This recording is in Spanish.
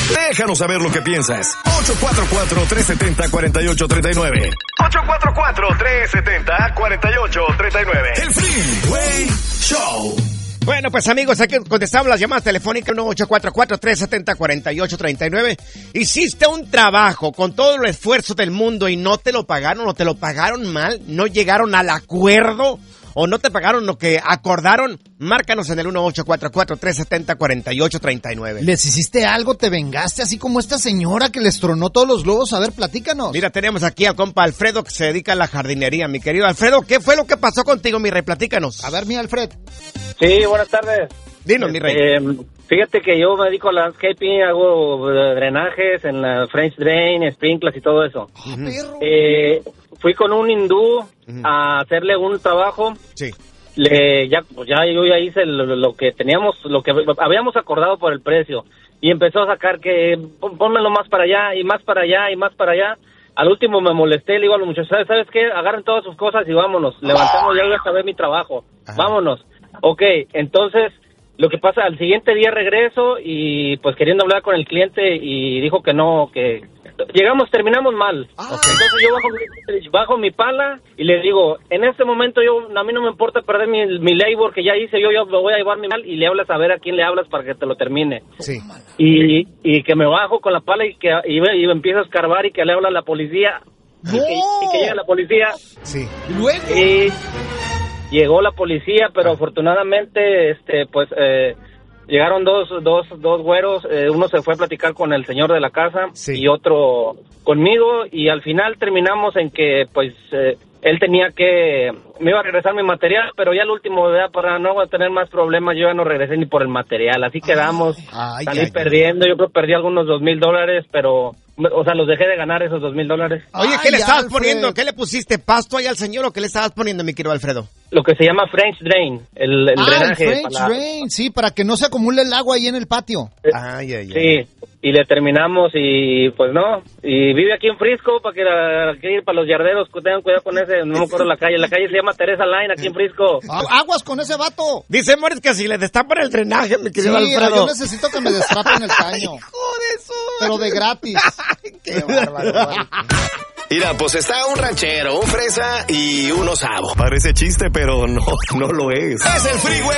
Déjanos saber lo que piensas. 844-370-4839. 844-370-4839. El Freeway Show. Bueno, pues amigos, aquí contestamos las llamadas telefónicas 844-370-4839. Hiciste un trabajo con todo el esfuerzo del mundo y no te lo pagaron, o te lo pagaron mal, no llegaron al acuerdo, o no te pagaron lo que acordaron. Márcanos en el 1844-370-4839. ¿Les hiciste algo? ¿Te vengaste así como esta señora que les tronó todos los globos? A ver, platícanos. Mira, tenemos aquí al compa Alfredo, que se dedica a la jardinería. Mi querido Alfredo, ¿qué fue lo que pasó contigo, mi rey? Platícanos. A ver, mi Alfred. Sí, buenas tardes. Dinos, mi rey. Fíjate que yo me dedico a landscaping, hago drenajes en la French Drain, sprinklers y todo eso. Perro. Fui con un hindú a hacerle un trabajo. Sí. Yo ya hice lo que teníamos, lo que habíamos acordado por el precio. Y empezó a sacar que pónmelo más para allá y más para allá y más para allá. Al último me molesté, le digo a los muchachos, ¿sabes qué? Agarren todas sus cosas y vámonos. Levantemos, ya voy a saber mi trabajo. Ajá. Vámonos. Ok, entonces, lo que pasa, al siguiente día regreso y pues queriendo hablar con el cliente y dijo que no, que terminamos mal. Okay. Entonces yo bajo mi pala y le digo, en este momento a mí no me importa perder mi labor que ya hice, yo voy a llevar mi mal, y le hablas a ver a quién le hablas para que te lo termine. Sí. Y que me bajo con la pala y empiezo a escarbar y que le habla a la policía. ¡No! Y que llega la policía. Sí. ¿Luego? Y llegó la policía, pero afortunadamente, llegaron dos güeros, uno se fue a platicar con el señor de la casa, sí, y otro conmigo, y al final terminamos en que, pues, él me iba a regresar mi material, pero ya al último, para no tener más problemas, yo ya no regresé ni por el material, así quedamos, salí perdiendo, yo creo que perdí algunos $2,000, pero, o sea, los dejé de ganar esos $2,000. Oye, ¿qué le estabas poniendo? ¿Qué le pusiste? ¿Pasto ahí al señor o qué le estabas poniendo, mi querido Alfredo? Lo que se llama French Drain, el drenaje. El French Drain, sí, para que no se acumule el agua ahí en el patio. Sí, y le terminamos y pues no, y vive aquí en Frisco, para que ir para los yarderos, tengan cuidado con ese, no me acuerdo la calle se llama Teresa Line, aquí en Frisco. Aguas con ese vato. Dice Moritz que si le destapan el drenaje, mi querido Alfredo. Yo necesito que me destapen el caño. Hijo de eso. Pero de gratis. Qué bárbaro. Mira, pues está un ranchero, un fresa y un osavo. Parece chiste, pero no lo es. Es el Freeway